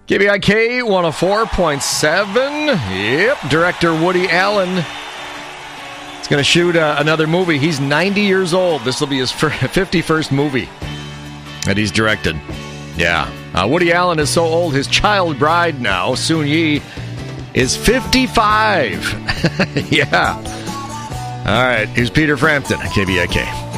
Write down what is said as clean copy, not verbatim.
KBIK 104.7. Yep, director Woody Allen is going to shoot another movie. He's 90 years old. This will be his 51st movie that he's directed. Yeah. Woody Allen is so old, his child bride now, Soon Yi, is 55. Yeah. All right, here's Peter Frampton at KBIK.